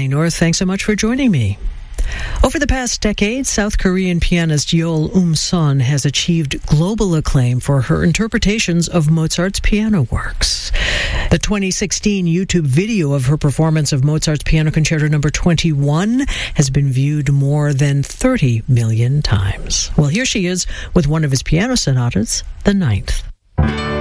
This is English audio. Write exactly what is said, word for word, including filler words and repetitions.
Jenny North, thanks so much for joining me. Over the past decade, South Korean pianist Yeol Um-son has achieved global acclaim for her interpretations of Mozart's piano works. The twenty sixteen YouTube video of her performance of Mozart's Piano Concerto number twenty-one has been viewed more than thirty million times. Well, here she is with one of his piano sonatas, the ninth.